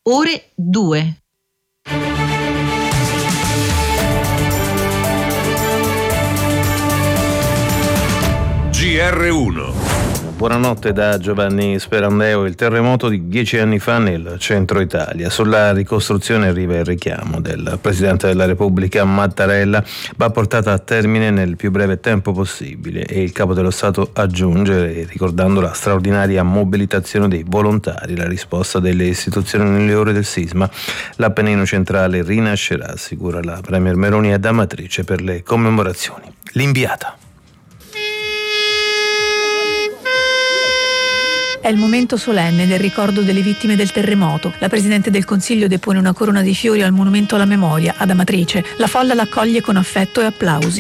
ore 2. GR1. Buonanotte da Giovanni Sperandeo. Il terremoto di 10 anni fa nel centro Italia. Sulla ricostruzione arriva il richiamo del Presidente della Repubblica Mattarella. Va portata a termine nel più breve tempo possibile e il Capo dello Stato aggiunge, ricordando la straordinaria mobilitazione dei volontari, la risposta delle istituzioni nelle ore del sisma. L'Appennino centrale rinascerà, assicura la Premier Meloni, ad Amatrice per le commemorazioni. L'inviata. È il momento solenne del ricordo delle vittime del terremoto. La Presidente del Consiglio depone una corona di fiori al monumento alla memoria, ad Amatrice. La folla l'accoglie con affetto e applausi.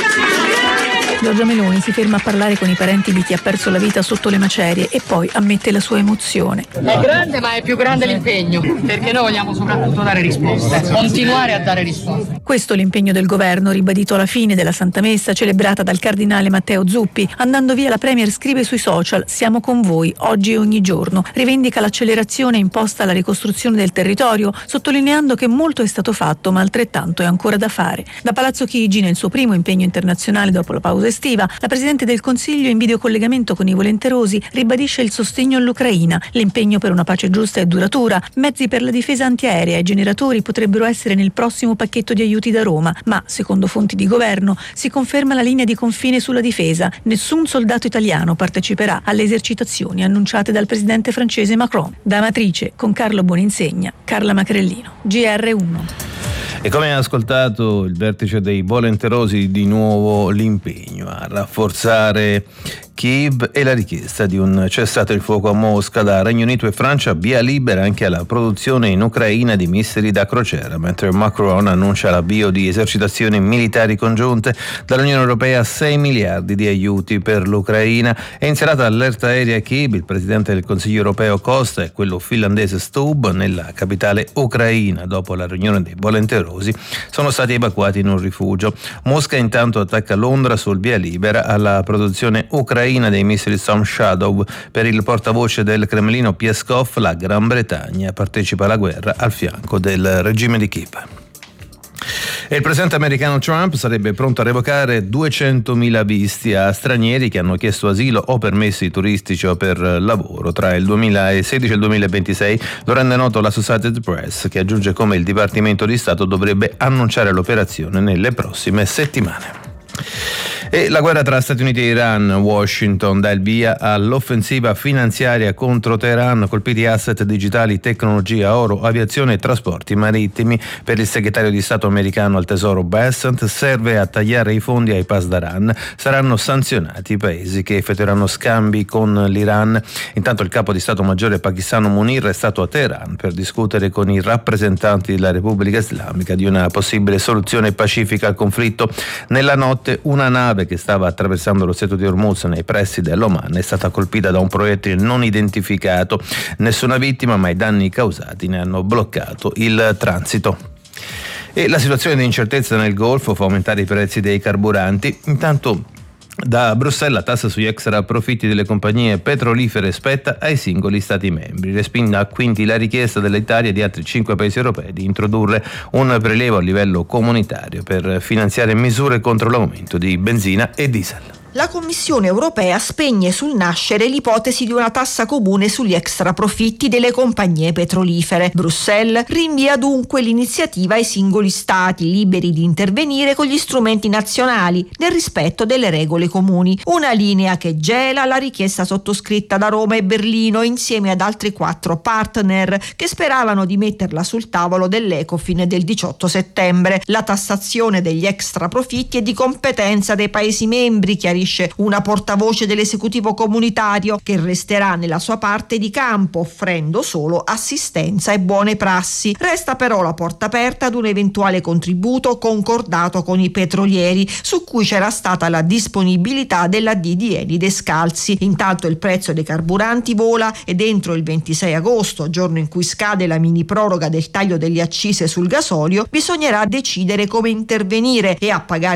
Giorgia Meloni si ferma a parlare con i parenti di chi ha perso la vita sotto le macerie e poi ammette la sua emozione. È grande, ma è più grande l'impegno, perché noi vogliamo soprattutto dare risposte, continuare a dare risposte. Questo è l'impegno del governo, ribadito alla fine della Santa Messa celebrata dal cardinale Matteo Zuppi. Andando via, la Premier scrive sui social: siamo con voi, oggi e ogni giorno. Rivendica l'accelerazione imposta alla ricostruzione del territorio, sottolineando che molto è stato fatto, ma altrettanto è ancora da fare. Da Palazzo Chigi, nel suo primo impegno internazionale dopo la pausa estiva, la Presidente del Consiglio, in videocollegamento con i volenterosi, ribadisce il sostegno all'Ucraina, l'impegno per una pace giusta e duratura, mezzi per la difesa antiaerea e generatori potrebbero essere nel prossimo pacchetto di aiuti da Roma, ma, secondo fonti di governo, si conferma la linea di confine sulla difesa. Nessun soldato italiano parteciperà alle esercitazioni annunciate dal presidente francese Macron. Da Amatrice, con Carlo Buoninsegna, Carla Macrellino, GR1. E come ha ascoltato il vertice dei volenterosi, di nuovo l'impegno a rafforzare Kiev e la richiesta di un cessate il fuoco a Mosca. Da Regno Unito e Francia via libera anche alla produzione in Ucraina di missili da crociera, mentre Macron annuncia l'avvio di esercitazioni militari congiunte. Dall'Unione Europea 6 miliardi di aiuti per l'Ucraina. È in serata allerta aerea a Kiev. Il presidente del Consiglio europeo Costa e quello finlandese Stubb, nella capitale ucraina, dopo la riunione dei volenterosi, sono stati evacuati in un rifugio. Mosca intanto attacca Londra sul via libera alla produzione ucraina dei missili Storm Shadow. Per il portavoce del Cremlino Peskov, la Gran Bretagna partecipa alla guerra al fianco del regime di Kiev. E il presidente americano Trump sarebbe pronto a revocare 200.000 visti a stranieri che hanno chiesto asilo o permessi turistici o per lavoro tra il 2016 e il 2026. Lo rende noto l'Associated Press, che aggiunge come il Dipartimento di Stato dovrebbe annunciare l'operazione nelle prossime settimane. E la guerra tra Stati Uniti e Iran. Washington dà il via all'offensiva finanziaria contro Teheran, colpiti asset digitali, tecnologia, oro, aviazione e trasporti marittimi. Per il segretario di Stato americano al Tesoro Bessent, serve a tagliare i fondi ai Pasdaran. Saranno sanzionati i paesi che effettueranno scambi con l'Iran. Intanto il capo di Stato Maggiore pakistano Munir è stato a Teheran per discutere con i rappresentanti della Repubblica Islamica di una possibile soluzione pacifica al conflitto. Nella notte una nave che stava attraversando lo stretto di Hormuz nei pressi dell'Oman è stata colpita da un proiettile non identificato. Nessuna vittima, ma i danni causati ne hanno bloccato il transito. E la situazione di incertezza nel Golfo fa aumentare i prezzi dei carburanti. Intanto da Bruxelles la tassa sugli extra profitti delle compagnie petrolifere spetta ai singoli stati membri. Respinga quindi la richiesta dell'Italia e di altri 5 paesi europei di introdurre un prelievo a livello comunitario per finanziare misure contro l'aumento di benzina e diesel. La Commissione europea spegne sul nascere l'ipotesi di una tassa comune sugli extraprofitti delle compagnie petrolifere. Bruxelles rinvia dunque l'iniziativa ai singoli stati, liberi di intervenire con gli strumenti nazionali nel rispetto delle regole comuni. Una linea che gela la richiesta sottoscritta da Roma e Berlino insieme ad altri 4 partner che speravano di metterla sul tavolo dell'Ecofin del 18 settembre. La tassazione degli extraprofitti è di competenza dei Paesi membri, chiarisce una portavoce dell'esecutivo comunitario, che resterà nella sua parte di campo offrendo solo assistenza e buone prassi. Resta però la porta aperta ad un eventuale contributo concordato con i petrolieri, su cui c'era stata la disponibilità della DDL Descalzi. Intanto il prezzo dei carburanti vola ed entro il 26 agosto, giorno in cui scade la mini proroga del taglio delle accise sul gasolio, bisognerà decidere come intervenire e a pagare